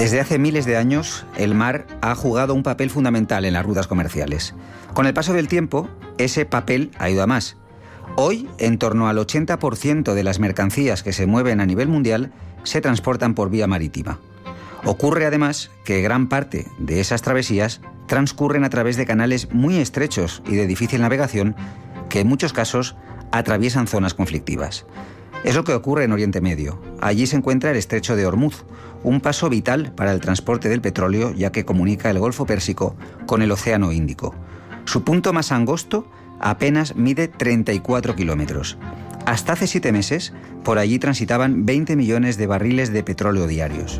Desde hace miles de años, el mar ha jugado un papel fundamental en las rutas comerciales. Con el paso del tiempo, ese papel ha ido a más. Hoy, en torno al 80% de las mercancías que se mueven a nivel mundial se transportan por vía marítima. Ocurre además que gran parte de esas travesías transcurren a través de canales muy estrechos y de difícil navegación que en muchos casos atraviesan zonas conflictivas. Es lo que ocurre en Oriente Medio. Allí se encuentra el Estrecho de Ormuz, un paso vital para el transporte del petróleo, ya que comunica el Golfo Pérsico con el Océano Índico. Su punto más angosto apenas mide 34 kilómetros. Hasta hace 7 meses, por allí transitaban 20 millones de barriles de petróleo diarios.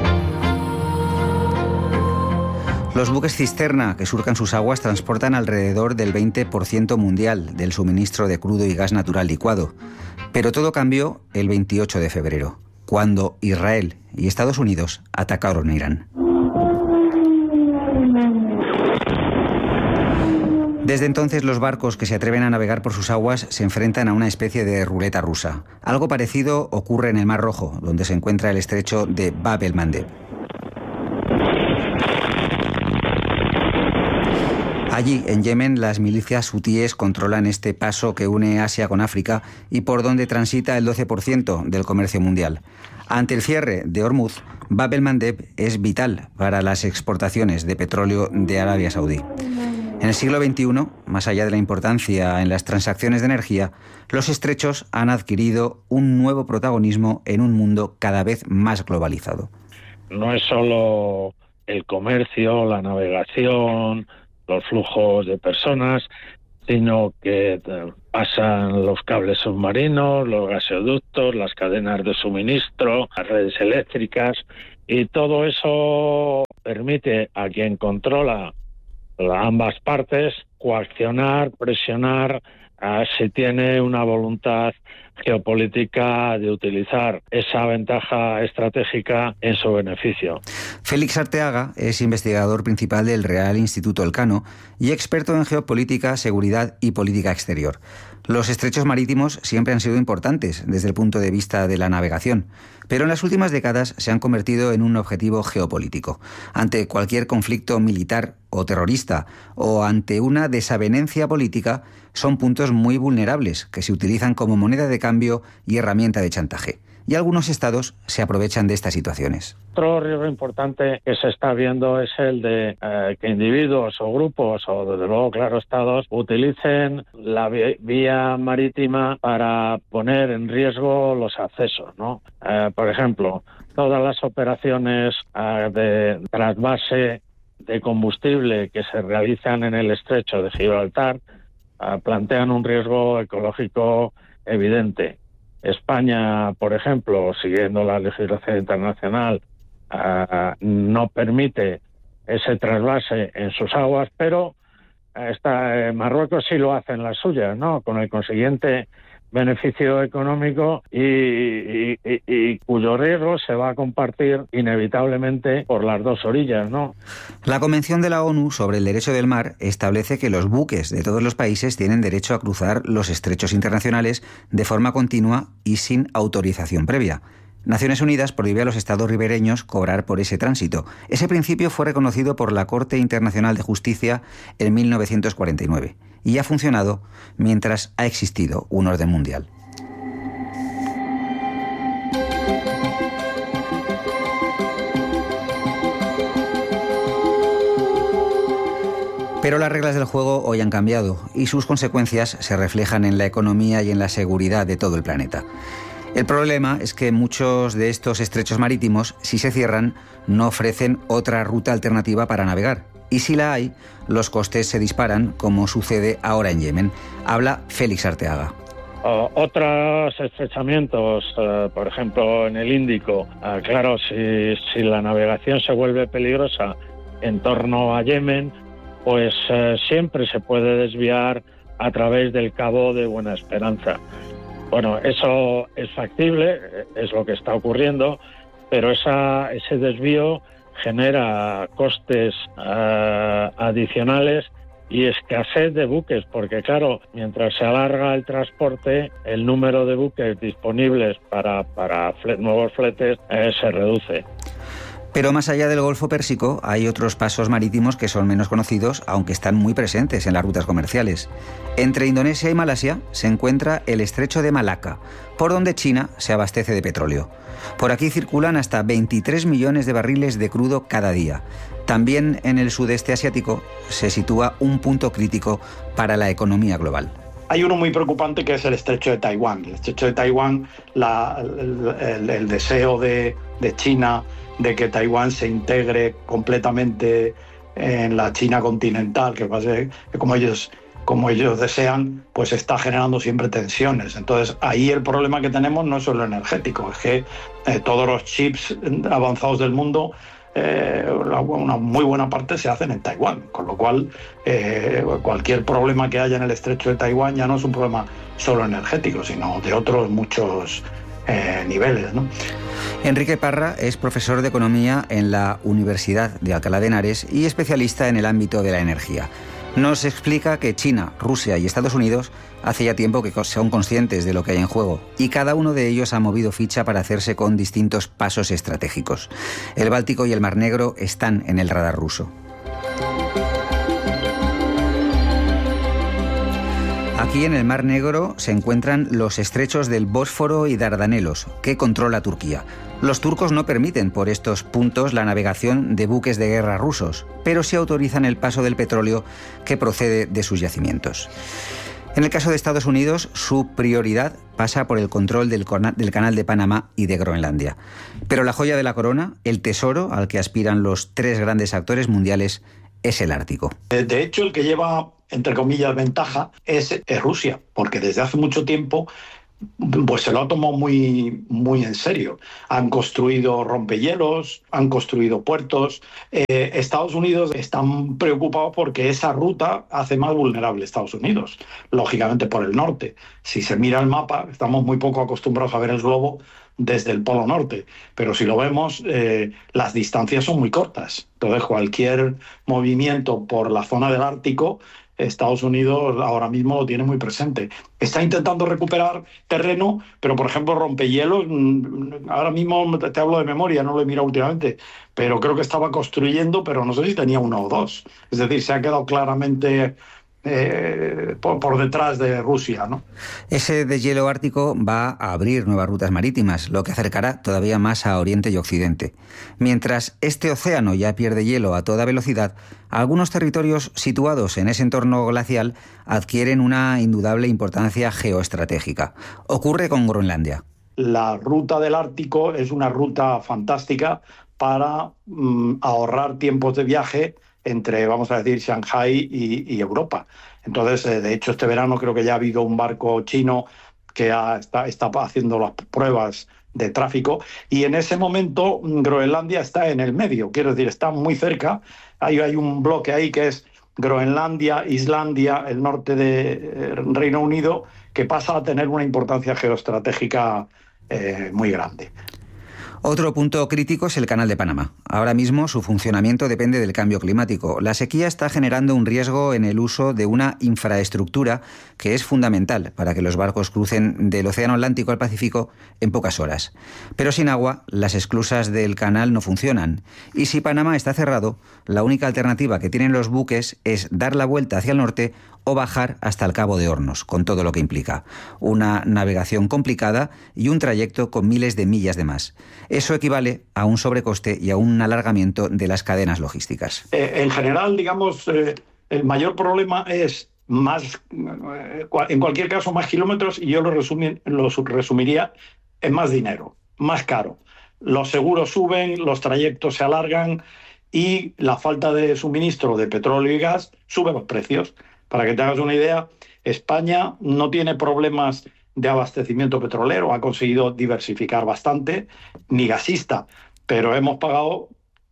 Los buques cisterna que surcan sus aguas transportan alrededor del 20% mundial del suministro de crudo y gas natural licuado. Pero todo cambió el 28 de febrero, cuando Israel y Estados Unidos atacaron a Irán. Desde entonces, los barcos que se atreven a navegar por sus aguas se enfrentan a una especie de ruleta rusa. Algo parecido ocurre en el Mar Rojo, donde se encuentra el estrecho de Bab el-Mandeb. Allí, en Yemen, las milicias hutíes controlan este paso que une Asia con África y por donde transita el 12% del comercio mundial. Ante el cierre de Ormuz, Bab el-Mandeb es vital para las exportaciones de petróleo de Arabia Saudí. En el siglo XXI, más allá de la importancia en las transacciones de energía, los estrechos han adquirido un nuevo protagonismo en un mundo cada vez más globalizado. No es solo el comercio, la navegación, los flujos de personas, sino que pasan los cables submarinos, los gasoductos, las cadenas de suministro, las redes eléctricas, y todo eso permite a quien controla ambas partes coaccionar, presionar, si tiene una voluntad geopolítica de utilizar esa ventaja estratégica en su beneficio. Félix Arteaga es investigador principal del Real Instituto Elcano y experto en geopolítica, seguridad y política exterior. Los estrechos marítimos siempre han sido importantes desde el punto de vista de la navegación, pero en las últimas décadas se han convertido en un objetivo geopolítico. Ante cualquier conflicto militar o terrorista o ante una desavenencia política, son puntos muy vulnerables que se utilizan como moneda de cambio y herramienta de chantaje. Y algunos estados se aprovechan de estas situaciones. Otro riesgo importante que se está viendo es el de que individuos o grupos, o desde luego, claro, estados, utilicen la vía marítima para poner en riesgo los accesos, ¿no? Por ejemplo, todas las operaciones de trasvase de combustible que se realizan en el estrecho de Gibraltar plantean un riesgo ecológico evidente. España, por ejemplo, siguiendo la legislación internacional, no permite ese trasvase en sus aguas, pero Marruecos sí lo hace en las suyas, ¿no? Con el consiguiente beneficio económico y cuyo riesgo se va a compartir inevitablemente por las dos orillas, ¿no? La Convención de la ONU sobre el Derecho del Mar establece que los buques de todos los países tienen derecho a cruzar los estrechos internacionales de forma continua y sin autorización previa. Naciones Unidas prohíbe a los estados ribereños cobrar por ese tránsito. Ese principio fue reconocido por la Corte Internacional de Justicia en 1949 y ha funcionado mientras ha existido un orden mundial. Pero las reglas del juego hoy han cambiado y sus consecuencias se reflejan en la economía y en la seguridad de todo el planeta. El problema es que muchos de estos estrechos marítimos, si se cierran, no ofrecen otra ruta alternativa para navegar. Y si la hay, los costes se disparan, como sucede ahora en Yemen. Habla Félix Arteaga. Otros estrechamientos, por ejemplo, en el Índico. Claro, si la navegación se vuelve peligrosa en torno a Yemen, pues siempre se puede desviar a través del Cabo de Buena Esperanza. Bueno, eso es factible, es lo que está ocurriendo, pero ese desvío genera costes adicionales y escasez de buques, porque claro, mientras se alarga el transporte, el número de buques disponibles para nuevos fletes se reduce. Pero más allá del Golfo Pérsico hay otros pasos marítimos que son menos conocidos, aunque están muy presentes en las rutas comerciales. Entre Indonesia y Malasia se encuentra el Estrecho de Malaca, por donde China se abastece de petróleo. Por aquí circulan hasta 23 millones de barriles de crudo cada día. También en el sudeste asiático se sitúa un punto crítico para la economía global. Hay uno muy preocupante que es el Estrecho de Taiwán. El Estrecho de Taiwán, el deseo de China de que Taiwán se integre completamente en la China continental, que como ellos desean, pues está generando siempre tensiones. Entonces, ahí el problema que tenemos no es solo energético, es que todos los chips avanzados del mundo, una muy buena parte se hacen en Taiwán, con lo cual cualquier problema que haya en el Estrecho de Taiwán ya no es un problema solo energético, sino de otros muchos niveles, ¿no? Enrique Parra es profesor de Economía en la Universidad de Alcalá de Henares y especialista en el ámbito de la energía. Nos explica que China, Rusia y Estados Unidos hace ya tiempo que son conscientes de lo que hay en juego y cada uno de ellos ha movido ficha para hacerse con distintos pasos estratégicos. El Báltico y el Mar Negro están en el radar ruso. Aquí en el Mar Negro se encuentran los estrechos del Bósforo y Dardanelos, que controla Turquía. Los turcos no permiten por estos puntos la navegación de buques de guerra rusos, pero sí autorizan el paso del petróleo que procede de sus yacimientos. En el caso de Estados Unidos, su prioridad pasa por el control del Canal de Panamá y de Groenlandia. Pero la joya de la corona, el tesoro al que aspiran los tres grandes actores mundiales, es el Ártico. De hecho, el que lleva, entre comillas, ventaja es Rusia, porque desde hace mucho tiempo pues se lo ha tomado muy, muy en serio. Han construido rompehielos, han construido puertos. Estados Unidos están preocupados porque esa ruta hace más vulnerable a Estados Unidos, lógicamente por el norte. Si se mira el mapa, estamos muy poco acostumbrados a ver el globo desde el Polo Norte, pero si lo vemos, las distancias son muy cortas. Entonces, cualquier movimiento por la zona del Ártico, Estados Unidos ahora mismo lo tiene muy presente. Está intentando recuperar terreno, pero por ejemplo rompehielos, ahora mismo te hablo de memoria, no lo he mirado últimamente, pero creo que estaba construyendo, pero no sé si tenía uno o dos. Es decir, se ha quedado claramente por detrás de Rusia, ¿no? Ese deshielo ártico va a abrir nuevas rutas marítimas, lo que acercará todavía más a Oriente y Occidente. Mientras este océano ya pierde hielo a toda velocidad, algunos territorios situados en ese entorno glacial adquieren una indudable importancia geoestratégica. Ocurre con Groenlandia. La ruta del Ártico es una ruta fantástica para ahorrar tiempos de viaje entre, vamos a decir, Shanghái y Europa. Entonces, de hecho, este verano creo que ya ha habido un barco chino que está haciendo las pruebas de tráfico, y en ese momento Groenlandia está en el medio, quiero decir, está muy cerca. Hay un bloque ahí que es Groenlandia, Islandia, el norte de Reino Unido, que pasa a tener una importancia geoestratégica muy grande. Otro punto crítico es el Canal de Panamá. Ahora mismo su funcionamiento depende del cambio climático. La sequía está generando un riesgo en el uso de una infraestructura que es fundamental para que los barcos crucen del Océano Atlántico al Pacífico en pocas horas. Pero sin agua, las esclusas del canal no funcionan. Y si Panamá está cerrado, la única alternativa que tienen los buques es dar la vuelta hacia el norte o bajar hasta el Cabo de Hornos, con todo lo que implica. Una navegación complicada y un trayecto con miles de millas de más. Eso equivale a un sobrecoste y a un alargamiento de las cadenas logísticas. En general, digamos, el mayor problema es más, en cualquier caso, más kilómetros, y yo lo resumiría en más dinero, más caro. Los seguros suben, los trayectos se alargan y la falta de suministro de petróleo y gas sube los precios. Para que te hagas una idea, España no tiene problemas de abastecimiento petrolero, ha conseguido diversificar bastante, ni gasista, pero hemos pagado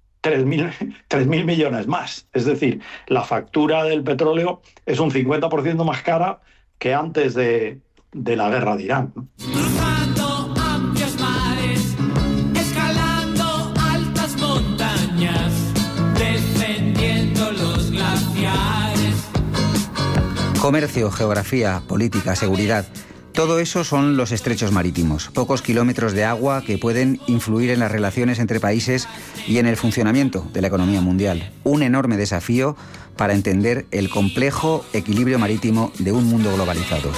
3.000 millones más. Es decir, la factura del petróleo es un 50% más cara que antes de la guerra de Irán. Cruzando amplios mares, escalando altas montañas, descendiendo los glaciares. Comercio, geografía, política, seguridad. Todo eso son los estrechos marítimos, pocos kilómetros de agua que pueden influir en las relaciones entre países y en el funcionamiento de la economía mundial. Un enorme desafío para entender el complejo equilibrio marítimo de un mundo globalizado.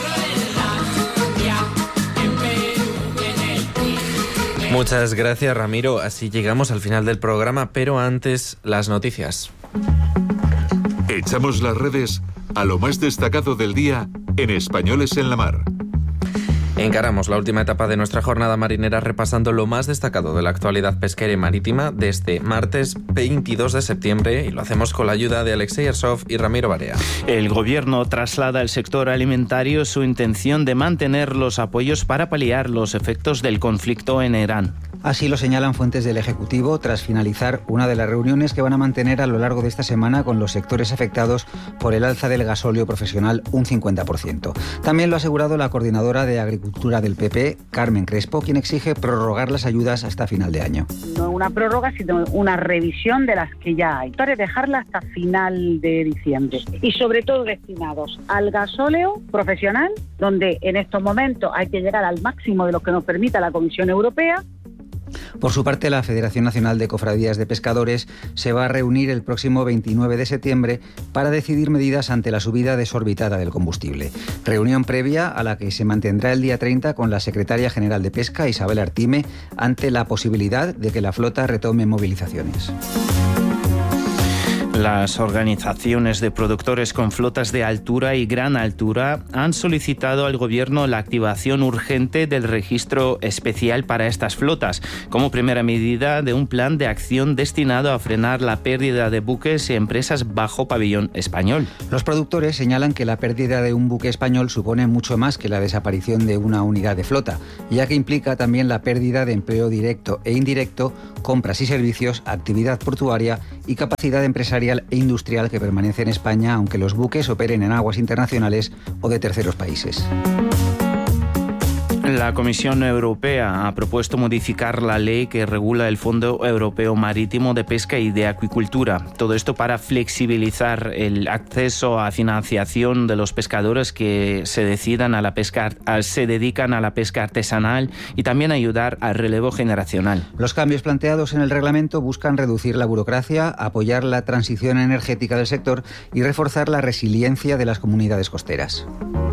Muchas gracias, Ramiro. Así llegamos al final del programa, pero antes las noticias. Echamos las redes a lo más destacado del día en Españoles en la Mar. Encaramos la última etapa de nuestra jornada marinera repasando lo más destacado de la actualidad pesquera y marítima de este martes 22 de septiembre y lo hacemos con la ayuda de Alexei Arsov y Ramiro Barea. El Gobierno traslada al sector alimentario su intención de mantener los apoyos para paliar los efectos del conflicto en Irán. Así lo señalan fuentes del Ejecutivo tras finalizar una de las reuniones que van a mantener a lo largo de esta semana con los sectores afectados por el alza del gasóleo profesional un 50%. También lo ha asegurado la coordinadora de Agricultura del PP, Carmen Crespo, quien exige prorrogar las ayudas hasta final de año. No una prórroga, sino una revisión de las que ya hay. Para dejarla hasta final de diciembre. Y sobre todo destinados al gasóleo profesional, donde en estos momentos hay que llegar al máximo de lo que nos permita la Comisión Europea. Por su parte, la Federación Nacional de Cofradías de Pescadores se va a reunir el próximo 29 de septiembre para decidir medidas ante la subida desorbitada del combustible. Reunión previa a la que se mantendrá el día 30 con la secretaria general de Pesca, Isabel Artime, ante la posibilidad de que la flota retome movilizaciones. Las organizaciones de productores con flotas de altura y gran altura han solicitado al Gobierno la activación urgente del registro especial para estas flotas, como primera medida de un plan de acción destinado a frenar la pérdida de buques y empresas bajo pabellón español. Los productores señalan que la pérdida de un buque español supone mucho más que la desaparición de una unidad de flota, ya que implica también la pérdida de empleo directo e indirecto, compras y servicios, actividad portuaria y capacidad empresarial e industrial que permanece en España, aunque los buques operen en aguas internacionales o de terceros países. La Comisión Europea ha propuesto modificar la ley que regula el Fondo Europeo Marítimo de Pesca y de Acuicultura. Todo esto para flexibilizar el acceso a financiación de los pescadores que se dedican a la pesca artesanal y también ayudar al relevo generacional. Los cambios planteados en el reglamento buscan reducir la burocracia, apoyar la transición energética del sector y reforzar la resiliencia de las comunidades costeras.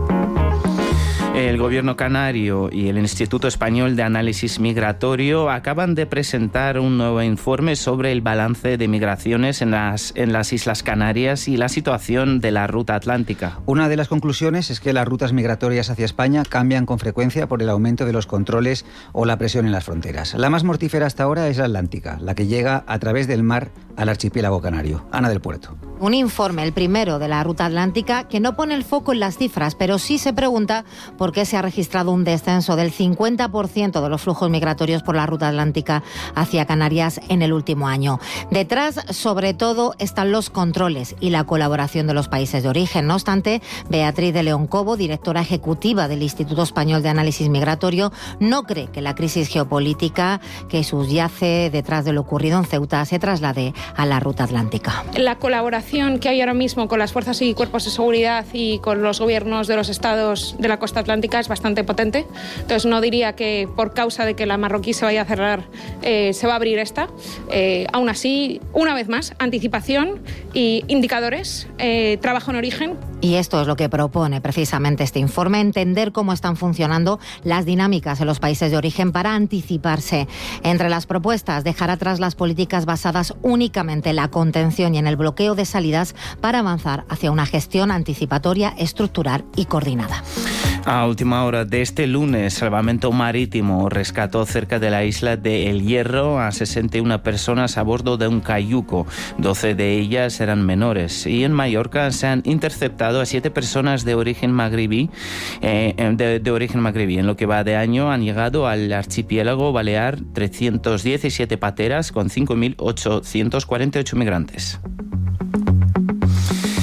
El Gobierno canario y el Instituto Español de Análisis Migratorio acaban de presentar un nuevo informe sobre el balance de migraciones en las Islas Canarias y la situación de la ruta atlántica. Una de las conclusiones es que las rutas migratorias hacia España cambian con frecuencia por el aumento de los controles o la presión en las fronteras. La más mortífera hasta ahora es la atlántica, la que llega a través del mar al archipiélago canario. Ana del Puerto. Un informe, el primero de la ruta atlántica, que no pone el foco en las cifras, pero sí se pregunta por qué se ha registrado un descenso del 50% de los flujos migratorios por la ruta atlántica hacia Canarias en el último año. Detrás, sobre todo, están los controles y la colaboración de los países de origen. No obstante, Beatriz de León Cobo, directora ejecutiva del Instituto Español de Análisis Migratorio, no cree que la crisis geopolítica que subyace detrás de lo ocurrido en Ceuta se traslade a la ruta atlántica. La colaboración que hay ahora mismo con las fuerzas y cuerpos de seguridad y con los gobiernos de los estados de la costa atlántica es bastante potente. Entonces no diría que por causa de que la marroquí se vaya a cerrar se va a abrir esta. Aún así, una vez más, anticipación y indicadores, trabajo en origen. Y esto es lo que propone precisamente este informe, entender cómo están funcionando las dinámicas en los países de origen para anticiparse. Entre las propuestas, dejar atrás las políticas basadas únicamente en la contención y en el bloqueo de salidas para avanzar hacia una gestión anticipatoria, estructural y coordinada. A última hora de este lunes, Salvamento Marítimo rescató cerca de la isla de El Hierro a 61 personas a bordo de un cayuco. 12 de ellas eran menores. Y en Mallorca se han interceptado a 7 personas de origen magrebí. En lo que va de año han llegado al archipiélago balear 317 pateras con 5.848 migrantes.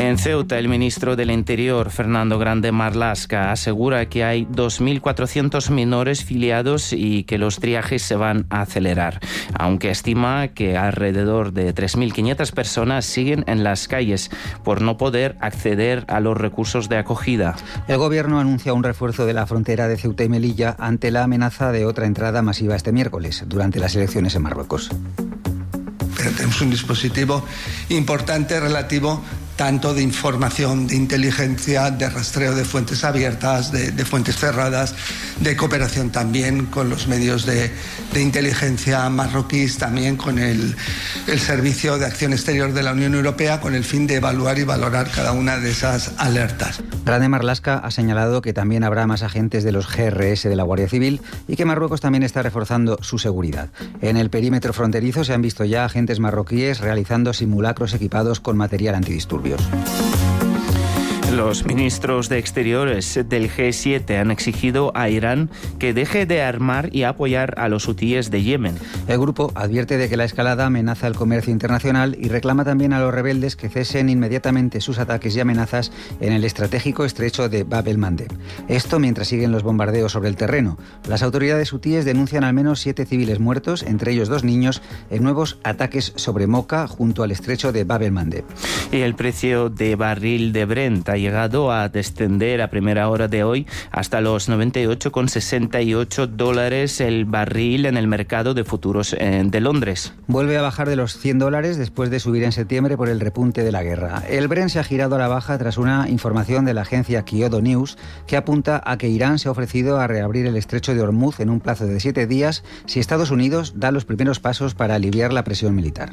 En Ceuta, el ministro del Interior, Fernando Grande Marlaska, asegura que hay 2.400 menores filiados y que los triajes se van a acelerar, aunque estima que alrededor de 3.500 personas siguen en las calles por no poder acceder a los recursos de acogida. El gobierno anuncia un refuerzo de la frontera de Ceuta y Melilla ante la amenaza de otra entrada masiva este miércoles, durante las elecciones en Marruecos. Tenemos un dispositivo importante relativo tanto de información, de inteligencia, de rastreo de fuentes abiertas, de fuentes cerradas, de cooperación también con los medios de inteligencia marroquíes, también con el Servicio de Acción Exterior de la Unión Europea, con el fin de evaluar y valorar cada una de esas alertas. Grande Marlaska ha señalado que también habrá más agentes de los GRS de la Guardia Civil y que Marruecos también está reforzando su seguridad. En el perímetro fronterizo se han visto ya agentes marroquíes realizando simulacros equipados con material antidisturbios. Los ministros de Exteriores del G7 han exigido a Irán que deje de armar y apoyar a los hutíes de Yemen. El grupo advierte de que la escalada amenaza el comercio internacional y reclama también a los rebeldes que cesen inmediatamente sus ataques y amenazas en el estratégico estrecho de Bab el-Mandeb. Esto mientras siguen los bombardeos sobre el terreno. Las autoridades hutíes denuncian al menos 7 civiles muertos, entre ellos 2 niños, en nuevos ataques sobre Moca junto al estrecho de Bab el-Mandeb. Y el precio de barril de Brent ha llegado a descender a primera hora de hoy hasta los $98,68 el barril en el mercado de futuros de Londres. Vuelve a bajar de los $100 después de subir en septiembre por el repunte de la guerra. El Brent se ha girado a la baja tras una información de la agencia Kyodo News que apunta a que Irán se ha ofrecido a reabrir el estrecho de Hormuz en un plazo de 7 días si Estados Unidos da los primeros pasos para aliviar la presión militar.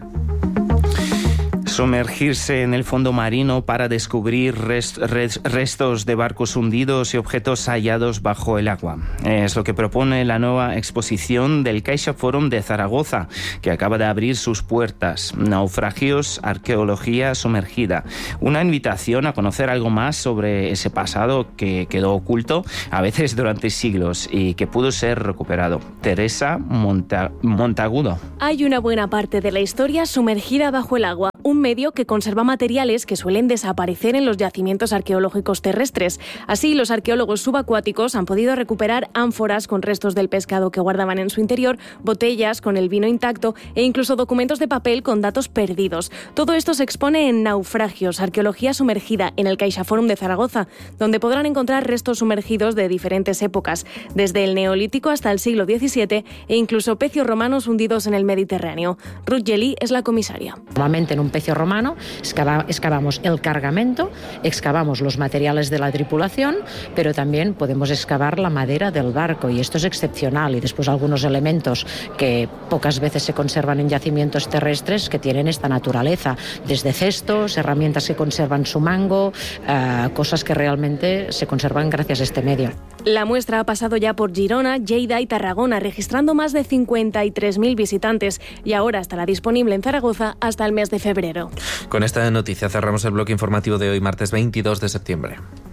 Sumergirse en el fondo marino para descubrir restos de barcos hundidos y objetos hallados bajo el agua. Es lo que propone la nueva exposición del CaixaForum de Zaragoza, que acaba de abrir sus puertas. Naufragios, arqueología sumergida. Una invitación a conocer algo más sobre ese pasado que quedó oculto, a veces durante siglos, y que pudo ser recuperado. Teresa Montagudo. Hay una buena parte de la historia sumergida bajo el agua. Un medio que conserva materiales que suelen desaparecer en los yacimientos arqueológicos terrestres. Así, los arqueólogos subacuáticos han podido recuperar ánforas con restos del pescado que guardaban en su interior, botellas con el vino intacto e incluso documentos de papel con datos perdidos. Todo esto se expone en Naufragios, arqueología sumergida, en el CaixaForum de Zaragoza, donde podrán encontrar restos sumergidos de diferentes épocas, desde el Neolítico hasta el siglo XVII e incluso pecios romanos hundidos en el Mediterráneo. Ruth Gelí es la comisaria. Normalmente en un pecio romano excavamos el cargamento, excavamos los materiales de la tripulación, pero también podemos excavar la madera del barco, y esto es excepcional. Y después algunos elementos que pocas veces se conservan en yacimientos terrestres que tienen esta naturaleza, desde cestos, herramientas que conservan su mango, cosas que realmente se conservan gracias a este medio. La muestra ha pasado ya por Girona, Lleida y Tarragona, registrando más de 53.000 visitantes, y ahora estará disponible en Zaragoza hasta el mes de febrero. Con esta noticia cerramos el bloque informativo de hoy, martes 22 de septiembre.